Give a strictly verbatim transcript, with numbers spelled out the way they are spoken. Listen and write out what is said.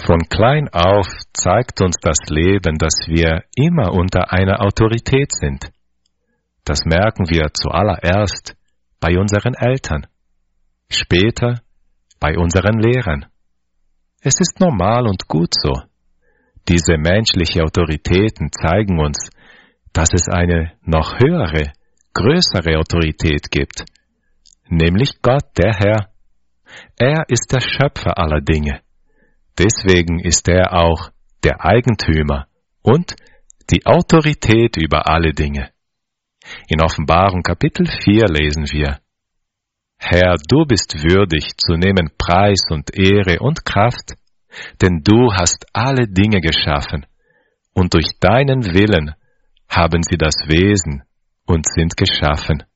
Von klein auf zeigt uns das Leben, dass wir immer unter einer Autorität sind. Das merken wir zuallererst bei unseren Eltern, später bei unseren Lehrern. Es ist normal und gut so. Diese menschlichen Autoritäten zeigen uns, dass es eine noch höhere, größere Autorität gibt, nämlich Gott, der Herr. Er ist der Schöpfer aller Dinge. Deswegen ist er auch der Eigentümer und die Autorität über alle Dinge. In Offenbarung Kapitel vier lesen wir: Herr, du bist würdig zu nehmen Preis und Ehre und Kraft, denn du hast alle Dinge geschaffen, und durch deinen Willen haben sie das Wesen und sind geschaffen.